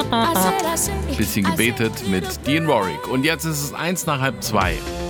Bisschen gebetet mit Dionne Warwick. Und jetzt ist es 1:50.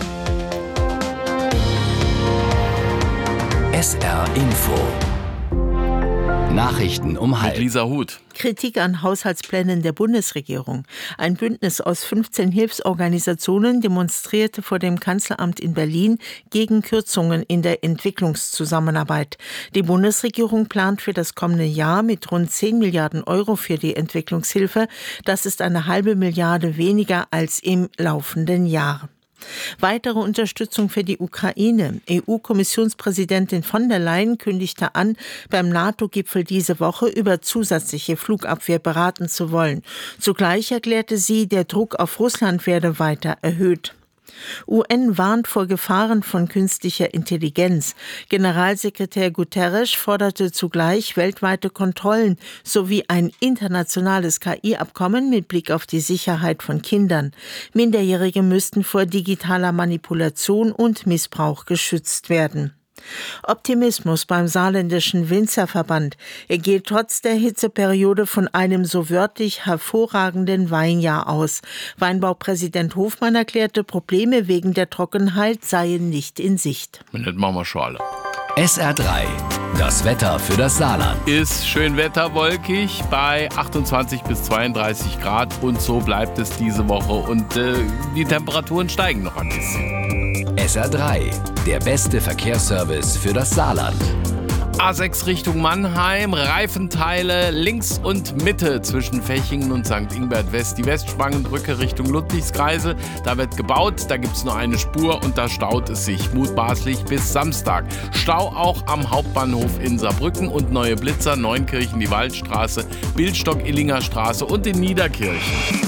SR Info. Nachrichten um Mit halb. Lisa Huth. Kritik an Haushaltsplänen der Bundesregierung. Ein Bündnis aus 15 Hilfsorganisationen demonstrierte vor dem Kanzleramt in Berlin gegen Kürzungen in der Entwicklungszusammenarbeit. Die Bundesregierung plant für das kommende Jahr mit rund 10 Milliarden Euro für die Entwicklungshilfe. Das ist eine halbe Milliarde weniger als im laufenden Jahr. Weitere Unterstützung für die Ukraine. EU-Kommissionspräsidentin von der Leyen kündigte an, beim NATO-Gipfel diese Woche über zusätzliche Flugabwehr beraten zu wollen. Zugleich erklärte sie, der Druck auf Russland werde weiter erhöht. UN warnt vor Gefahren von künstlicher Intelligenz. Generalsekretär Guterres forderte zugleich weltweite Kontrollen sowie ein internationales KI-Abkommen mit Blick auf die Sicherheit von Kindern. Minderjährige müssten vor digitaler Manipulation und Missbrauch geschützt werden. Optimismus beim saarländischen Winzerverband. Er geht trotz der Hitzeperiode von einem so wörtlich hervorragenden Weinjahr aus. Weinbaupräsident Hofmann erklärte, Probleme wegen der Trockenheit seien nicht in Sicht. Das machen wir schon alle. SR3. Das Wetter für das Saarland. Ist schön Wetter, wolkig bei 28 bis 32 Grad und so bleibt es diese Woche und die Temperaturen steigen noch ein bisschen. SR3. Der beste Verkehrsservice für das Saarland. A6 Richtung Mannheim, Reifenteile links und Mitte zwischen Fechingen und St. Ingbert West. Die Westspangenbrücke Richtung Ludwigskreisel, da wird gebaut, da gibt es nur eine Spur und da staut es sich mutmaßlich bis Samstag. Stau auch am Hauptbahnhof in Saarbrücken und Neue Blitzer, Neunkirchen, die Waldstraße, Bildstock-Illinger Straße und in Niederkirchen.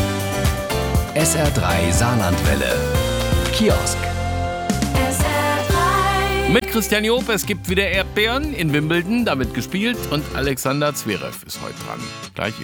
SR3 Saarlandwelle. Kiosk. Mit Christian Job, es gibt wieder Erdbeeren in Wimbledon, da wird gespielt und Alexander Zverev ist heute dran. Gleich